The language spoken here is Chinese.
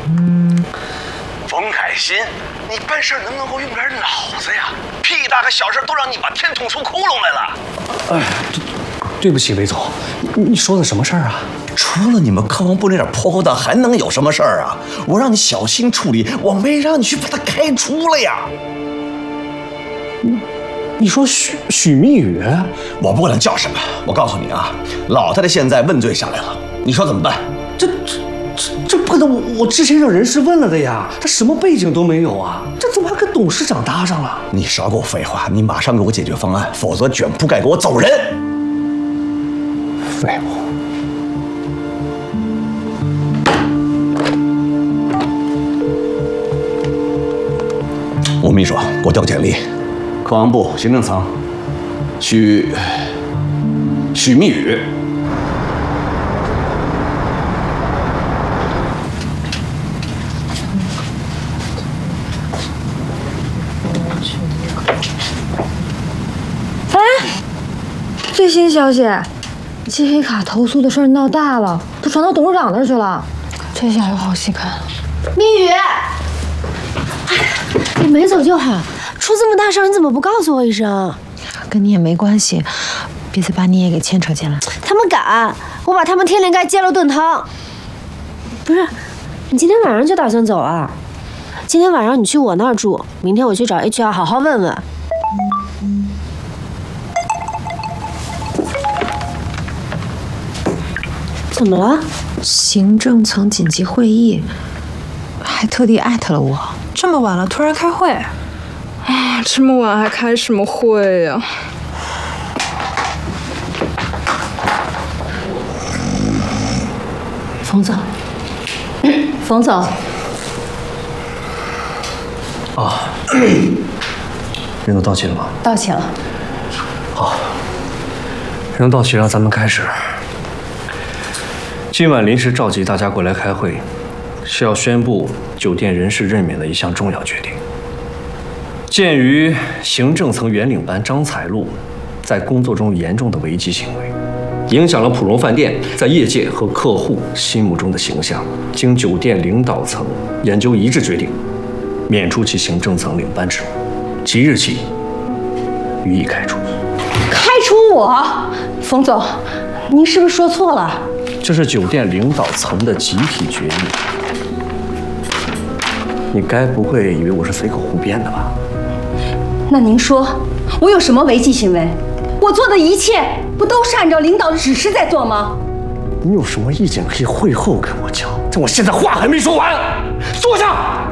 冯海新，你办事能不能够用点脑子呀？屁大个小事都让你把天捅出窟窿来了。 哎，对不起，韦总，你说的什么事儿啊？ 除了你们科王部那点破勾当，还能有什么事儿啊？我让你小心处理，我没让你去把他开除了呀。 你说许蜜雨， 我不管他叫什么，我告诉你啊，老太太现在问罪下来了，你说怎么办？ 这不可能！我之前让人事问了的呀，他什么背景都没有啊，这怎么还跟董事长搭上了？ 你少给我废话，你马上给我解决方案，否则卷铺盖给我走人！ 废物！ 吴秘书，给我调个简历。科王部行政层，许蜜雨。 最新消息，金黑卡投诉的事儿闹大了，都传到董事长那儿去了。这下有好戏看了。 蜜雨，你没走就好，出这么大事儿你怎么不告诉我一声？ 跟你也没关系，别再把你也给牵扯进来。 他们敢，我把他们天灵盖接了炖汤。不是，你今天晚上就打算走啊？今天晚上你去我那儿住，明天我去找 HR 好好问问。怎么了？ 行政层紧急会议，还特地艾特了我。 这么晚了，突然开会？啊，这么晚还开什么会呀？ 冯总，冯总。 啊，人都到齐了吗？ 道歉了。 好，人都到齐了，咱们开始。今晚临时召集大家过来开会，是要宣布酒店人事任免的一项重要决定。鉴于行政层原领班张彩璐在工作中严重的违纪行为，影响了普荣饭店在业界和客户心目中的形象，经酒店领导层研究一致决定，免除其行政层领班职务，即日起予以开除。 开除我？冯总，您是不是说错了？ 这是酒店领导层的集体决议，你该不会以为我是随口胡编的吧？ 那您说，我有什么违纪行为？我做的一切不都是按照领导的指示在做吗？ 你有什么意见可以会后跟我讲，但我现在话还没说完，坐下。